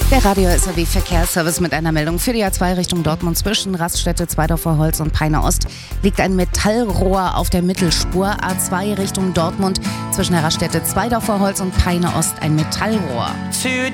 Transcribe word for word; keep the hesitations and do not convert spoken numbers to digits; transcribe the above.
Der Radio S R W Verkehrsservice mit einer Meldung für die A zwei Richtung Dortmund. Zwischen Raststätte Zweidorfer Holz und Peine Ost liegt ein Metallrohr auf der Mittelspur. A zwei Richtung Dortmund zwischen der Raststätte Zweidorfer Holz und Peine Ost ein Metallrohr. Für